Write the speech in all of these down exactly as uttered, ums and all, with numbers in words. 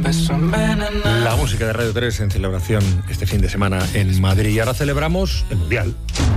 beso envenenado. La música de Radio tres en celebración este fin de semana en Madrid. Y ahora celebramos el Mundial.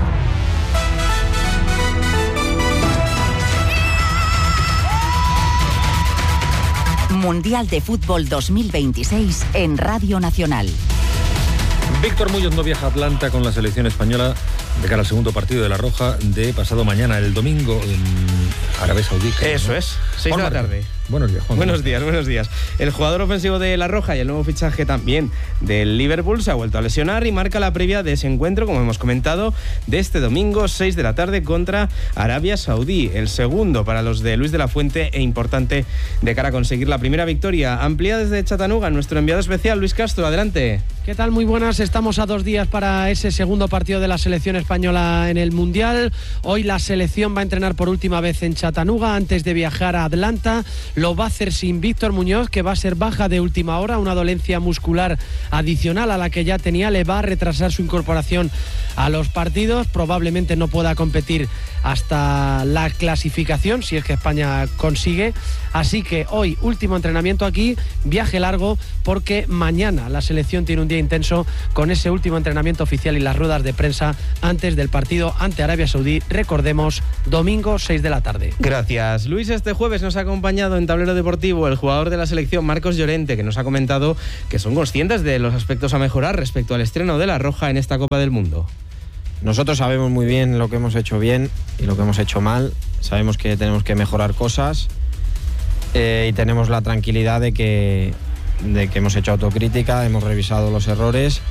Mundial de Fútbol dos mil veintiséis en Radio Nacional. Víctor Muñoz no viaja a Atlanta con la selección española de cara al segundo partido de La Roja de pasado mañana, el domingo, en Arabia Saudí. Eso ¿no? es, seis de la tarde. Buenos días, Juan. Buenos días, buenos días. El jugador ofensivo de La Roja y el nuevo fichaje también del Liverpool se ha vuelto a lesionar y marca la previa de ese encuentro, como hemos comentado, de este domingo, seis de la tarde, contra Arabia Saudí. El segundo para los de Luis de la Fuente e importante de cara a conseguir la primera victoria. Amplía desde Chattanooga nuestro enviado especial, Luis Castro, adelante. ¿Qué tal? Muy buenas. Estamos a dos días para ese segundo partido de la selección española en el Mundial. Hoy la selección va a entrenar por última vez en Chattanooga antes de viajar a Atlanta. Lo va a hacer sin Víctor Muñoz, que va a ser baja de última hora, una dolencia muscular adicional a la que ya tenía. Le va a retrasar su incorporación a los partidos. Probablemente no pueda competir hasta la clasificación, si es que España consigue. Así que hoy, último entrenamiento aquí, viaje largo, porque mañana la selección tiene un día intenso con ese último entrenamiento oficial y las ruedas de prensa antes del partido ante Arabia Saudí. Recordemos, domingo, seis de la tarde. Gracias, Luis. Este jueves nos ha acompañado en Tablero Deportivo el jugador de la selección, Marcos Llorente, que nos ha comentado que son conscientes de los aspectos a mejorar respecto al estreno de La Roja en esta Copa del Mundo. Nosotros sabemos muy bien lo que hemos hecho bien y lo que hemos hecho mal. Sabemos que tenemos que mejorar cosas eh, y tenemos la tranquilidad de que, de que hemos hecho autocrítica, hemos revisado los errores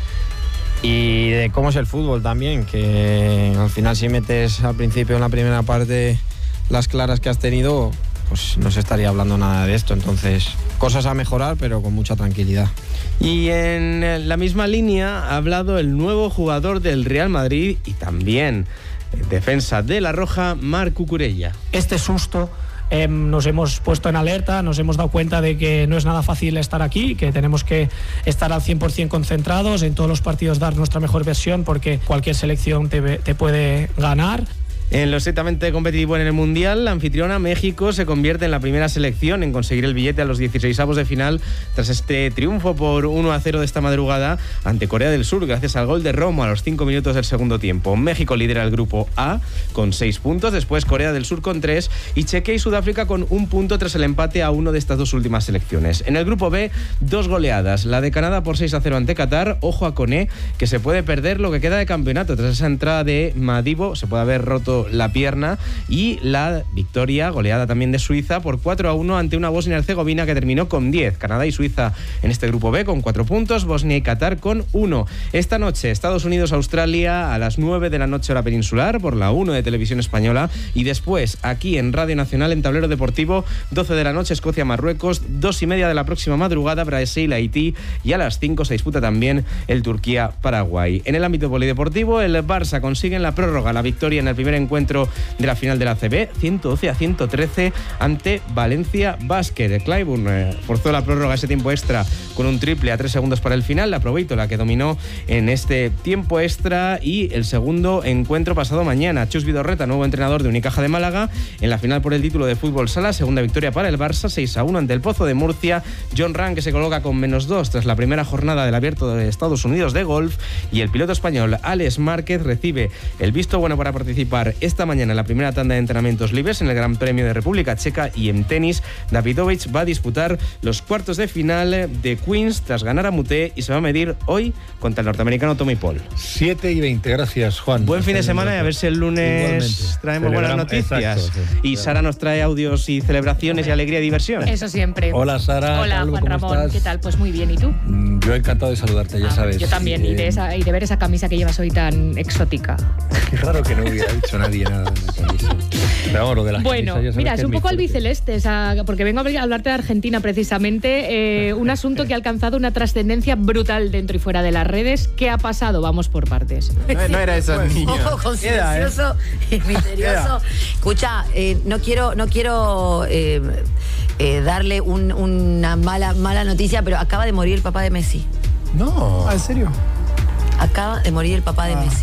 y de cómo es el fútbol también, que al final si metes al principio en la primera parte las claras que has tenido, pues no se estaría hablando nada de esto. Entonces, cosas a mejorar, pero con mucha tranquilidad. Y en la misma línea ha hablado el nuevo jugador del Real Madrid y también defensa de La Roja, Marc Cucurella. Este susto eh, nos hemos puesto en alerta, nos hemos dado cuenta de que no es nada fácil estar aquí, que tenemos que estar al cien por ciento concentrados, en todos los partidos dar nuestra mejor versión, porque cualquier selección te, te puede ganar. En lo estrictamente competitivo en el Mundial, la anfitriona México se convierte en la primera selección en conseguir el billete a los dieciseisavos de final tras este triunfo por uno a cero de esta madrugada ante Corea del Sur, gracias al gol de Romo a los cinco minutos del segundo tiempo. México lidera el grupo A con seis puntos, después Corea del Sur con tres y Chequia y Sudáfrica con un punto tras el empate a uno de estas dos últimas selecciones. En el grupo B, dos goleadas, la de Canadá por seis a cero ante Qatar. Ojo a Koné, que se puede perder lo que queda de campeonato tras esa entrada de Madibo, se puede haber roto la pierna, y la victoria goleada también de Suiza por cuatro a uno ante una Bosnia y Herzegovina que terminó con diez. Canadá y Suiza en este grupo B con cuatro puntos, Bosnia y Qatar con uno. Esta noche Estados Unidos-Australia a las nueve de la noche hora peninsular por la uno de Televisión Española, y después aquí en Radio Nacional en Tablero Deportivo doce de la noche Escocia-Marruecos, dos y media de la próxima madrugada Brasil-Haití, y a las cinco se disputa también el Turquía-Paraguay. En el ámbito polideportivo, el Barça consigue en la prórroga la victoria en el primer encuentro de la final de la A C B, ciento doce a ciento trece ante Valencia Basket. Clyburn eh, forzó la prórroga ese tiempo extra con un triple a tres segundos para el final. La Proveito la que dominó en este tiempo extra, y el segundo encuentro pasado mañana. Chus Vidorreta, nuevo entrenador de Unicaja de Málaga, en la final por el título de fútbol sala, segunda victoria para el Barça, seis a uno ante el Pozo de Murcia. John Ram, que se coloca con menos dos tras la primera jornada del Abierto de Estados Unidos de golf, y el piloto español Alex Márquez recibe el visto bueno para participar esta mañana en la primera tanda de entrenamientos libres en el Gran Premio de República Checa. Y en tenis, Davidovich va a disputar los cuartos de final de Queens tras ganar a Muté, y se va a medir hoy contra el norteamericano Tommy Paul. siete y veinte, gracias, Juan. Buen fin de semana, y a ver si el lunes igualmente traemos buenas noticias. Exacto, sí, y claro. Sara nos trae audios y celebraciones y alegría y diversión. Eso siempre. Hola, Sara. Hola, Juan Ramón. Estás? ¿Qué tal? Pues muy bien, ¿y tú? Yo encantado de saludarte, ya ah, sabes. Yo también, eh... y, de esa, y de ver esa camisa que llevas hoy tan exótica. Qué raro que no hubiera dicho nadie nada de la camisa. Pero bueno, lo de las bueno, camisas, mira, es un poco fuerte. albiceleste, esa, porque vengo a hablarte de Argentina precisamente, eh, un asunto que ha alcanzado una trascendencia brutal dentro y fuera de las redes. ¿Qué ha pasado? Vamos por partes. No, no era eso, pues, niño. Un poco silencioso y misterioso. Escucha, eh, no quiero, no quiero eh, eh, darle un, una mala, mala noticia, pero acaba de morir el papá de Messi. No. Ah, ¿en serio? Acaba de morir el papá de ah. Messi.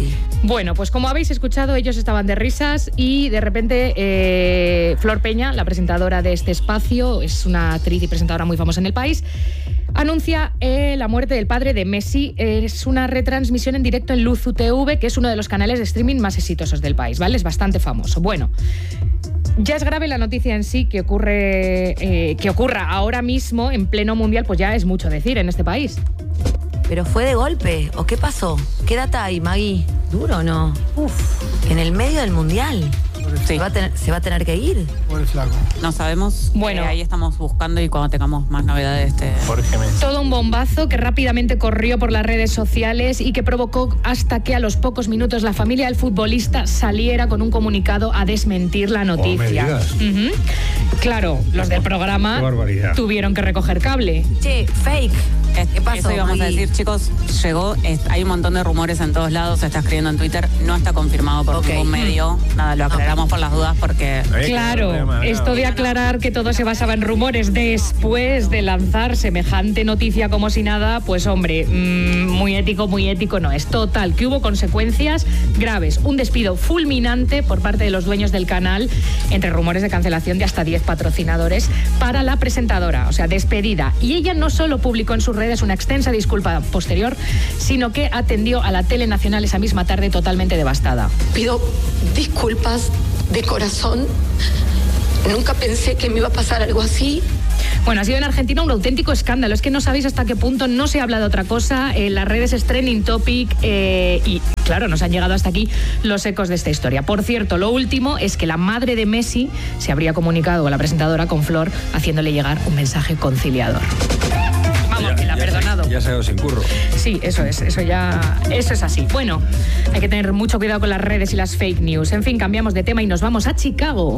Bueno, pues como habéis escuchado, ellos estaban de risas y de repente eh, Flor Peña, la presentadora de este espacio, es una actriz y presentadora muy famosa en el país, anuncia eh, la muerte del padre de Messi. Es una retransmisión en directo en Luzu T V, que es uno de los canales de streaming más exitosos del país, ¿vale? Es bastante famoso. Bueno, ya es grave la noticia en sí, que ocurre eh, que ocurra ahora mismo en pleno mundial, pues ya es mucho decir en este país. ¿Pero fue de golpe? ¿O qué pasó? ¿Qué data hay, Maggie? ¿Duro o no? Uf, en el medio del mundial. Sí. ¿Se va a tener, se va a tener que ir? Por el flaco. No sabemos. Bueno, eh, ahí estamos buscando y cuando tengamos más novedades te... Todo un bombazo que rápidamente corrió por las redes sociales y que provocó hasta que a los pocos minutos la familia del futbolista saliera con un comunicado a desmentir la noticia. Oh, me digas. Uh-huh. Claro, los del programa tuvieron que recoger cable. Che, fake. ¿Qué pasó? Eso íbamos a decir, chicos, llegó, es, hay un montón de rumores en todos lados, se está escribiendo en Twitter, no está confirmado por okay. ningún medio, nada, lo aclaramos okay. por las dudas porque... Claro, esto de aclarar que todo se basaba en rumores después de lanzar semejante noticia como si nada, pues hombre, mmm, muy ético, muy ético no es. Total, que hubo consecuencias graves, un despido fulminante por parte de los dueños del canal, entre rumores de cancelación de hasta diez patrocinadores para la presentadora, o sea, despedida. Y ella no solo publicó en sus redes una extensa disculpa posterior, sino que atendió a la tele nacional esa misma tarde totalmente devastada. Pido disculpas de corazón. Nunca pensé que me iba a pasar algo así. Bueno, ha sido en Argentina un auténtico escándalo. Es que no sabéis hasta qué punto no se habla de otra cosa. En las redes es trending topic eh, y, claro, nos han llegado hasta aquí los ecos de esta historia. Por cierto, lo último es que la madre de Messi se habría comunicado con la presentadora, con Flor, haciéndole llegar un mensaje conciliador. Vamos, ya, que la ha perdonado. Se, ya se ha ido sin curro. Sí, eso es, eso ya, eso es así. Bueno, hay que tener mucho cuidado con las redes y las fake news. En fin, cambiamos de tema y nos vamos a Chicago.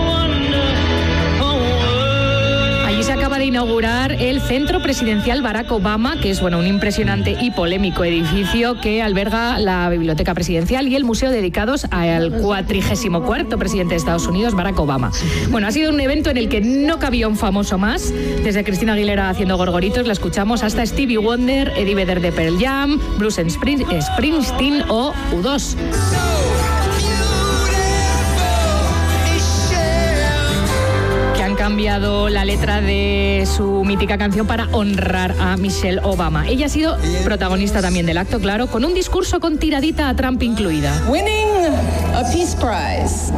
Allí se acaba de inaugurar el Centro Presidencial Barack Obama, que es bueno, un impresionante y polémico edificio que alberga la Biblioteca Presidencial y el museo dedicados al cuatrigésimo cuarto presidente de Estados Unidos, Barack Obama. Bueno, ha sido un evento en el que no cabía un famoso más. Desde Cristina Aguilera haciendo gorgoritos, la escuchamos, hasta Stevie Wonder, Eddie Vedder de Pearl Jam, Bruce Springsteen o U dos. Cambiado la letra de su mítica canción para honrar a Michelle Obama. Ella ha sido protagonista también del acto, claro, con un discurso con tiradita a Trump incluida. Winning a Peace Prize.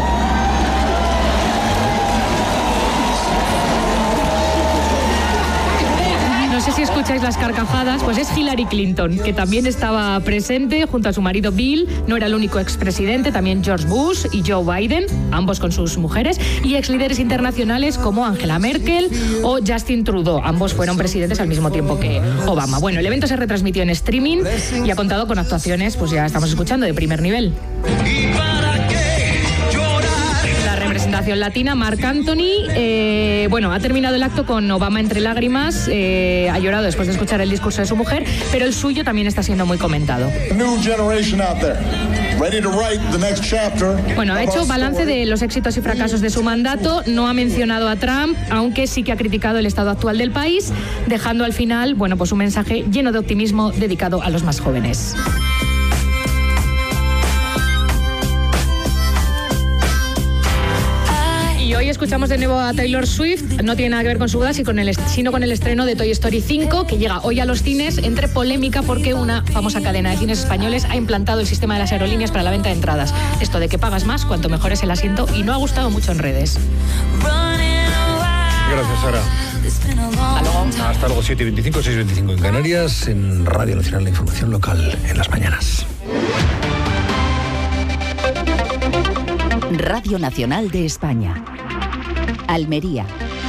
No sé si escucháis las carcajadas, pues es Hillary Clinton, que también estaba presente junto a su marido Bill. No era el único expresidente, también George Bush y Joe Biden, ambos con sus mujeres, y ex líderes internacionales como Angela Merkel o Justin Trudeau. Ambos fueron presidentes al mismo tiempo que Obama. Bueno, el evento se retransmitió en streaming y ha contado con actuaciones, pues ya estamos escuchando, de primer nivel. Representación latina, Marc Anthony, eh, bueno, ha terminado el acto con Obama entre lágrimas, eh, ha llorado después de escuchar el discurso de su mujer, pero el suyo también está siendo muy comentado. Bueno, ha hecho balance de los éxitos y fracasos de su mandato, no ha mencionado a Trump, aunque sí que ha criticado el estado actual del país, dejando al final, bueno, pues un mensaje lleno de optimismo dedicado a los más jóvenes. Y hoy escuchamos de nuevo a Taylor Swift. No tiene nada que ver con su boda, sino con el estreno de Toy Story cinco, que llega hoy a los cines, entre polémica porque una famosa cadena de cines españoles ha implantado el sistema de las aerolíneas para la venta de entradas. Esto de que pagas más cuanto mejor es el asiento, y no ha gustado mucho en redes. Gracias, Sara. Hasta luego. Hasta luego, siete y veinticinco, seis y veinticinco en Canarias, en Radio Nacional, la información local en las mañanas. Radio Nacional de España. Almería.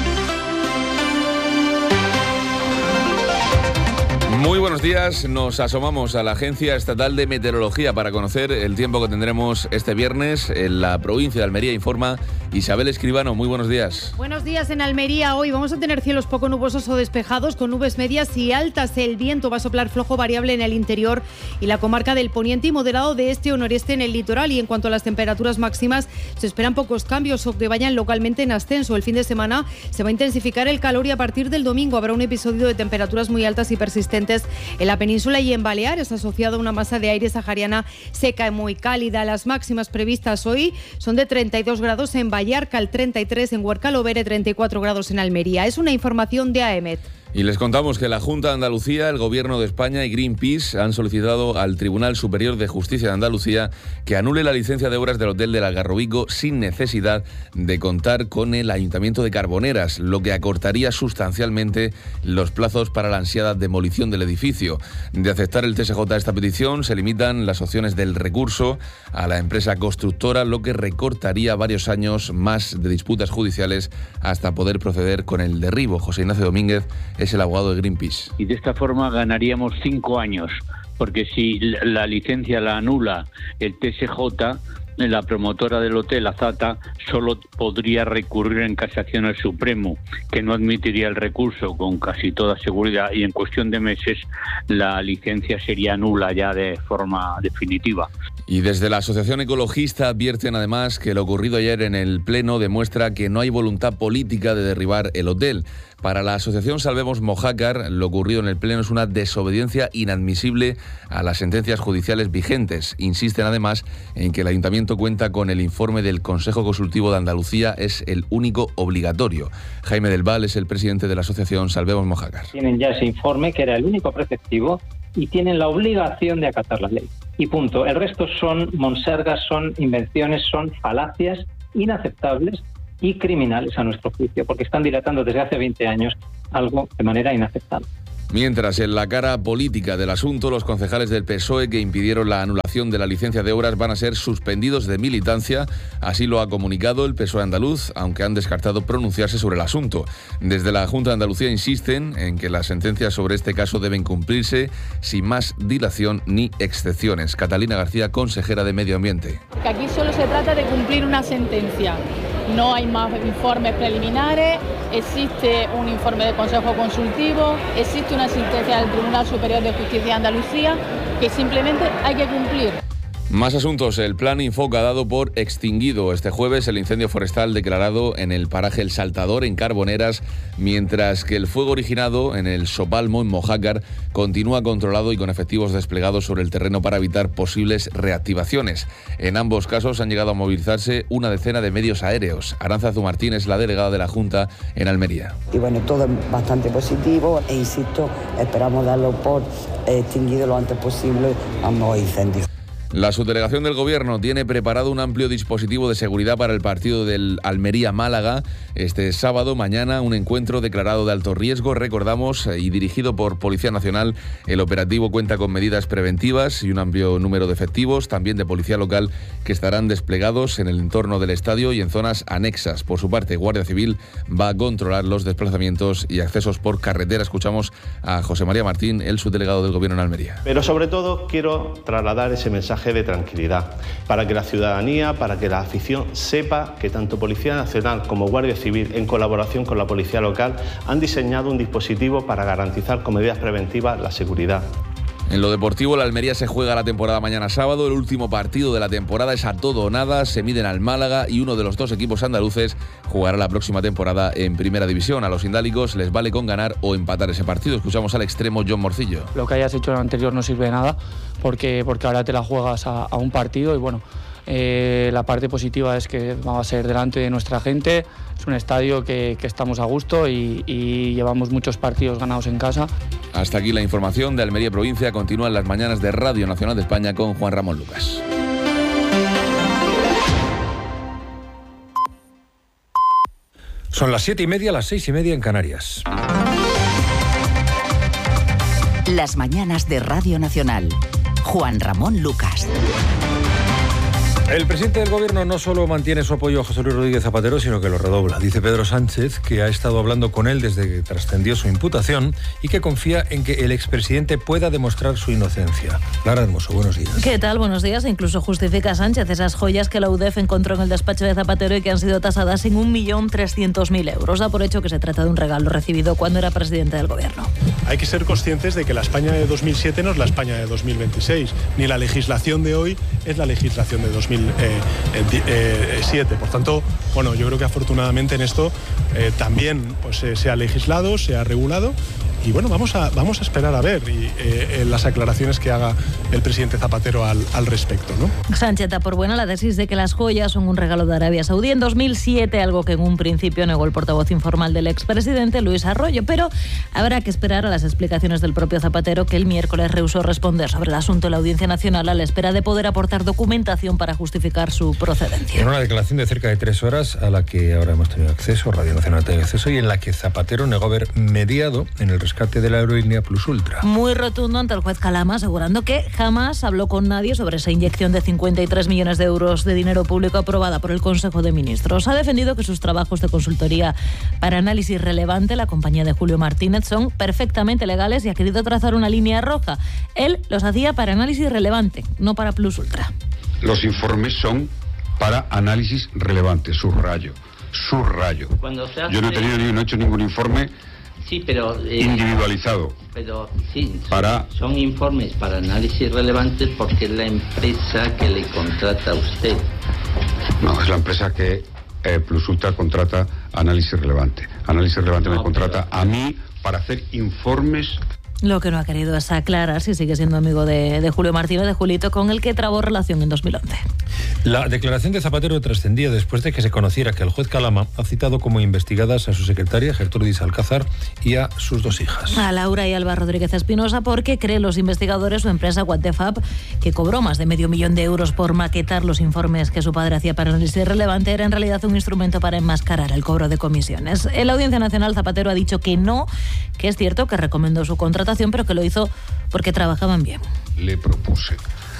Muy buenos días, nos asomamos a la Agencia Estatal de Meteorología para conocer el tiempo que tendremos este viernes en la provincia de Almería. Informa Isabel Escribano, muy buenos días. Buenos días en Almería. Hoy vamos a tener cielos poco nubosos o despejados con nubes medias y altas. El viento va a soplar flojo variable en el interior y la comarca del poniente y moderado de este o noreste en el litoral. Y en cuanto a las temperaturas máximas, se esperan pocos cambios o que vayan localmente en ascenso. El fin de semana se va a intensificar el calor y a partir del domingo habrá un episodio de temperaturas muy altas y persistentes en la península y en Baleares, asociado a una masa de aire sahariana seca y muy cálida. Las máximas previstas hoy son de treinta y dos grados en Vallarca, treinta y tres en Huerca-Lovere, treinta y cuatro grados en Almería. Es una información de A E M E T. Y les contamos que la Junta de Andalucía, el Gobierno de España y Greenpeace han solicitado al Tribunal Superior de Justicia de Andalucía que anule la licencia de obras del Hotel del Algarrobico sin necesidad de contar con el Ayuntamiento de Carboneras, lo que acortaría sustancialmente los plazos para la ansiada demolición del edificio. De aceptar el T S J esta petición, se limitan las opciones del recurso a la empresa constructora, lo que recortaría varios años más de disputas judiciales hasta poder proceder con el derribo. José Ignacio Domínguez es el abogado de Greenpeace. Y de esta forma ganaríamos cinco años, porque si la licencia la anula el T S J, la promotora del hotel, Azata, solo podría recurrir en casación al Supremo, que no admitiría el recurso con casi toda seguridad, y en cuestión de meses la licencia sería nula ya de forma definitiva. Y desde la Asociación Ecologista advierten además que lo ocurrido ayer en el Pleno demuestra que no hay voluntad política de derribar el hotel. Para la asociación Salvemos Mojácar, lo ocurrido en el Pleno es una desobediencia inadmisible a las sentencias judiciales vigentes. Insisten además en que el Ayuntamiento cuenta con el informe del Consejo Consultivo de Andalucía, es el único obligatorio. Jaime del Val es el presidente de la asociación Salvemos Mojácar. Tienen ya ese informe, que era el único preceptivo, y tienen la obligación de acatar la ley. Y punto. El resto son monsergas, son invenciones, son falacias inaceptables y criminales a nuestro juicio, porque están dilatando desde hace veinte años algo de manera inaceptable. Mientras, en la cara política del asunto, los concejales del P S O E que impidieron la anulación de la licencia de obras van a ser suspendidos de militancia. Así lo ha comunicado el P S O E andaluz, aunque han descartado pronunciarse sobre el asunto. Desde la Junta de Andalucía insisten en que las sentencias sobre este caso deben cumplirse sin más dilación ni excepciones. Catalina García, consejera de Medio Ambiente. Que aquí solo se trata de cumplir una sentencia. No hay más informes preliminares, existe un informe del Consejo Consultivo, existe una sentencia del Tribunal Superior de Justicia de Andalucía que simplemente hay que cumplir. Más asuntos. El plan Infoca ha dado por extinguido este jueves el incendio forestal declarado en el paraje El Saltador, en Carboneras, mientras que el fuego originado en el Sopalmo, en Mojácar, continúa controlado y con efectivos desplegados sobre el terreno para evitar posibles reactivaciones. En ambos casos han llegado a movilizarse una decena de medios aéreos. Aranza Zumartín es la delegada de la Junta en Almería. Y bueno, todo es bastante positivo e insisto, esperamos darlo por extinguido lo antes posible ambos incendios. La subdelegación del Gobierno tiene preparado un amplio dispositivo de seguridad para el partido del Almería-Málaga. Este sábado, mañana, un encuentro declarado de alto riesgo, recordamos, y dirigido por Policía Nacional. El operativo cuenta con medidas preventivas y un amplio número de efectivos, también de policía local, que estarán desplegados en el entorno del estadio y en zonas anexas. Por su parte, Guardia Civil va a controlar los desplazamientos y accesos por carretera. Escuchamos a José María Martín, el subdelegado del Gobierno en Almería. Pero sobre todo quiero trasladar ese mensaje de tranquilidad, para que la ciudadanía, para que la afición sepa que tanto Policía Nacional como Guardia Civil, en colaboración con la Policía Local, han diseñado un dispositivo para garantizar con medidas preventivas la seguridad. En lo deportivo, la Almería se juega la temporada mañana sábado. El último partido de la temporada es a todo o nada. Se miden al Málaga y uno de los dos equipos andaluces jugará la próxima temporada en Primera División. A los indálicos les vale con ganar o empatar ese partido. Escuchamos al extremo John Morcillo. Lo que hayas hecho en el anterior no sirve de nada porque, porque ahora te la juegas a, a un partido y bueno, eh, la parte positiva es que va a ser delante de nuestra gente. Es un estadio que, que estamos a gusto y, y llevamos muchos partidos ganados en casa. Hasta aquí la información de Almería Provincia. Continúan las mañanas de Radio Nacional de España con Juan Ramón Lucas. Son las siete y media, las seis y media en Canarias. Las mañanas de Radio Nacional. Juan Ramón Lucas. El presidente del Gobierno no solo mantiene su apoyo a José Luis Rodríguez Zapatero, sino que lo redobla. Dice Pedro Sánchez que ha estado hablando con él desde que trascendió su imputación y que confía en que el expresidente pueda demostrar su inocencia. Lara Hermoso, buenos días. ¿Qué tal? Buenos días. Incluso justifica Sánchez esas joyas que la U D E F encontró en el despacho de Zapatero y que han sido tasadas en un millón trescientos mil euros. Da por hecho que se trata de un regalo recibido cuando era presidente del Gobierno. Hay que ser conscientes de que la España de dos mil siete no es la España de dos mil veintiséis, ni la legislación de hoy es la legislación de dos mil siete. Por tanto, bueno, yo creo que afortunadamente en esto eh, también pues, eh, se ha legislado, se ha regulado y bueno, vamos a, vamos a esperar a ver y, eh, las aclaraciones que haga el presidente Zapatero al, al respecto, ¿no? Sánchez da por buena la tesis de que las joyas son un regalo de Arabia Saudí en dos mil siete, algo que en un principio negó el portavoz informal del expresidente Luis Arroyo, pero habrá que esperar a las explicaciones del propio Zapatero, que el miércoles rehusó responder sobre el asunto en la Audiencia Nacional a la espera de poder aportar documentación para justificar su procedencia. En una declaración de cerca de tres horas a la que ahora hemos tenido acceso, Radio Nacional tiene acceso, y en la que Zapatero negó haber mediado en el rescate de la aerolínea Plus Ultra. Muy rotundo ante el juez Calama, asegurando que jamás habló con nadie sobre esa inyección de cincuenta y tres millones de euros de dinero público aprobada por el Consejo de Ministros. Ha defendido que sus trabajos de consultoría para análisis relevante, la compañía de Julio Martínez, son perfectamente legales y ha querido trazar una línea roja. Él los hacía para análisis relevante, no para Plus Ultra. Los informes son para análisis relevante, subrayo, subrayo. Hace... Yo no he tenido ni no he hecho ningún informe sí, pero, eh, individualizado. Pero sí, son, para... son informes para análisis relevante porque es la empresa que le contrata a usted. No, es la empresa que eh, Plus Ultra contrata análisis relevante. Análisis relevante no, me contrata pero... a mí para hacer informes. Lo que no ha querido es aclarar si sigue siendo amigo de, de Julio Martínez, de Julito, con el que trabó relación en dos mil once. La declaración de Zapatero trascendía después de que se conociera que el juez Calama ha citado como investigadas a su secretaria, Gertrudis Alcázar, y a sus dos hijas. A Laura y Alba Rodríguez Espinosa, porque creen los investigadores su empresa What the Fab, que cobró más de medio millón de euros por maquetar los informes que su padre hacía para análisis relevante, era en realidad un instrumento para enmascarar el cobro de comisiones. En la Audiencia Nacional, Zapatero ha dicho que no, que es cierto que recomendó su contratación, pero que lo hizo porque trabajaban bien. Le propuse